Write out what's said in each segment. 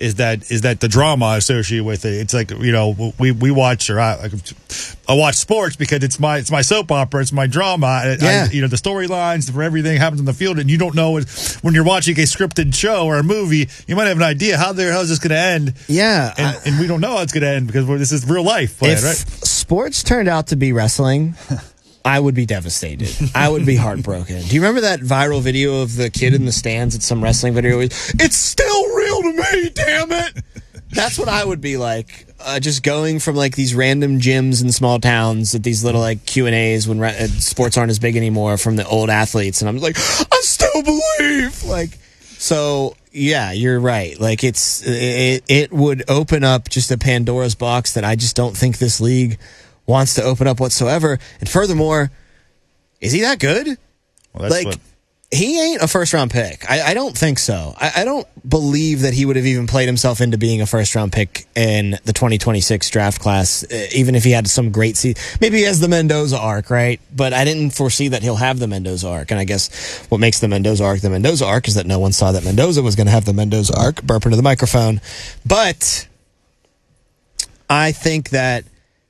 is that the drama associated with it. It's like, we watch, or I watch sports because it's my soap opera, it's my drama. Yeah. The storylines for everything happens on the field, and you don't know when you're watching a scripted show or a movie, you might have an idea how is this going to end. Yeah, and we don't know how it's going to end because this is real life. If right? sports turned out to be wrestling, I would be devastated. I would be heartbroken. Do you remember that viral video of the kid in the stands at some wrestling video? It's still real to me, damn it! That's what I would be like. Just going from like these random gyms in small towns at these little like Q&As when sports aren't as big anymore from the old athletes, and I'm like, I still believe. So yeah, you're right. Like it would open up just a Pandora's box that I just don't think this league wants to open up whatsoever. And furthermore, is he that good? Well, he ain't a first-round pick. I don't think so. I don't believe that he would have even played himself into being a first-round pick in the 2026 draft class, even if he had some great season. Maybe he has the Mendoza arc, right? But I didn't foresee that he'll have the Mendoza arc. And I guess what makes the Mendoza arc is that no one saw that Mendoza was going to have the Mendoza arc. Burp into the microphone. But I think that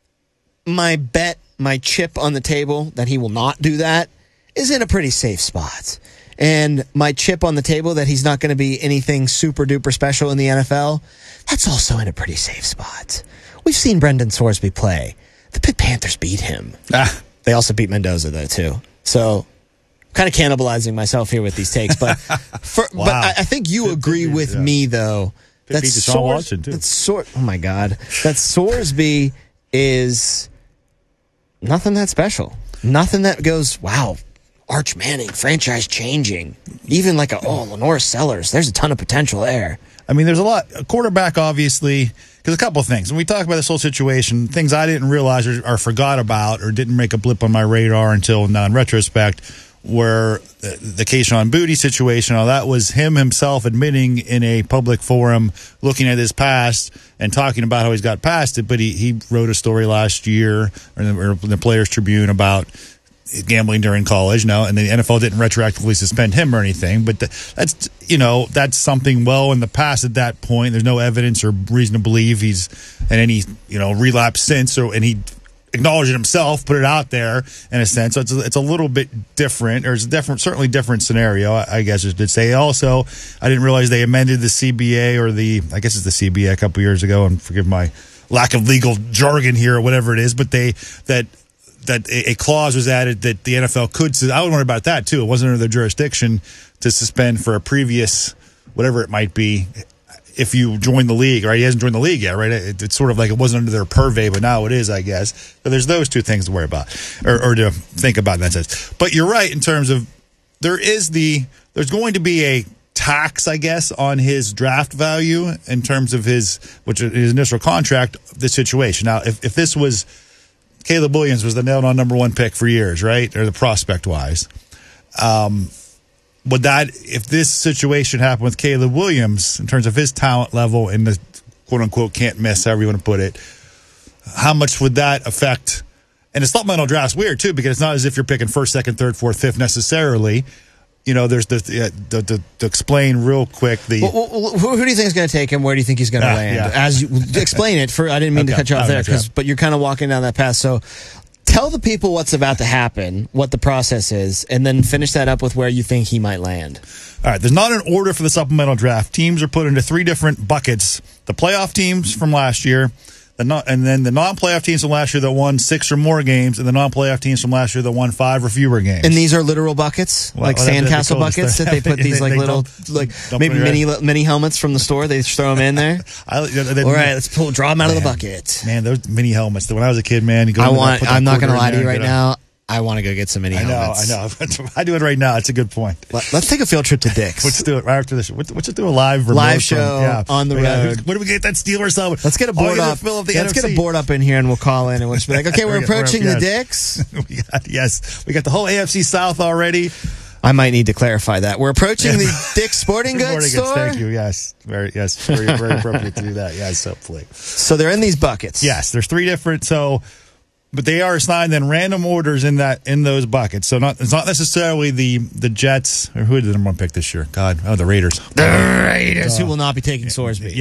my chip on the table that he will not do that is in a pretty safe spot. And my chip on the table that he's not going to be anything super duper special in the NFL, that's also in a pretty safe spot. We've seen Brendan Sorsby play. The Pitt Panthers beat him. They also beat Mendoza, though, too. So kind of cannibalizing myself here with these takes. But Wow. but I think you agree with me, though. Pitt beat Deshaun Watson, too. Oh, my God. That Sorsby is nothing that special. Nothing that goes, wow, Arch Manning, franchise changing. Even like Lenore Sellers. There's a ton of potential there. I mean, there's a lot. A quarterback, obviously, because a couple of things. When we talk about this whole situation, things I didn't realize or forgot about or didn't make a blip on my radar until now in retrospect, where the Kayshon Boutte situation, that was him himself admitting in a public forum, looking at his past and talking about how he's got past it. But he wrote a story last year or the Players Tribune about gambling during college, and the NFL didn't retroactively suspend him or anything. But that's something well in the past at that point. There's no evidence or reason to believe he's had any relapse since, and he acknowledged it himself, put it out there in a sense. So it's a little bit different, or it's a certainly different scenario, I guess I should say. Also, I didn't realize they amended the CBA I guess it's the CBA a couple years ago, and forgive my lack of legal jargon here or whatever it is, but that a clause was added that the NFL could. I was wondering about that too. It wasn't under their jurisdiction to suspend for a previous, whatever it might be, if you join the league, right? He hasn't joined the league yet, right? It's sort of like it wasn't under their purvey, but now it is, I guess. So there's those two things to worry about or to think about in that sense. But you're right in terms of there's going to be a tax, I guess, on his draft value in terms of his initial contract, the situation. Now, if this was Caleb Williams was the nailed-on number one pick for years, right? Or the prospect-wise. Would that, if this situation happened with Caleb Williams, in terms of his talent level and the quote-unquote can't miss, however you want to put it, how much would that affect? And the supplemental draft's weird, too, because it's not as if you're picking first, second, third, fourth, fifth necessarily. There's to explain real quick who do you think is going to take him? Where do you think he's going to land? Yeah. As you explain it, I didn't mean to cut you off there, but you're kind of walking down that path. So tell the people what's about to happen, what the process is, and then finish that up with where you think he might land. All right, there's not an order for the supplemental draft. Teams are put into three different buckets: the playoff teams from last year, and then the non-playoff teams from last year that won 6 or more games, and the non-playoff teams from last year that won 5 or fewer games. And these are literal buckets, like sandcastle buckets that they put these like little, maybe mini helmets from the store. They just throw them in there. All right, let's draw them out of the bucket. Man, those mini helmets. When I was a kid, man, I'm not going to lie to you right now. I want to go get some mini helmets. I know. I do it right now. It's a good point. Let's take a field trip to Dick's. Let's do it right after this. Let's do a live show on the road. What do we get that Steelers helmet? Let's get a board up. Let's get a board up in here, and we'll call in and we'll just be like, okay, we're approaching the Dick's. We got the whole AFC South already. I might need to clarify that. We're approaching the Dick's Sporting Goods store. Thank you. Yes, very appropriate to do that. Yes, hopefully. So they're in these buckets. Yes, there's 3 different. But they are assigned then random orders in those buckets. So it's not necessarily the Jets or who did the number one pick this year? The Raiders. The Raiders, who will not be taking Sorsby.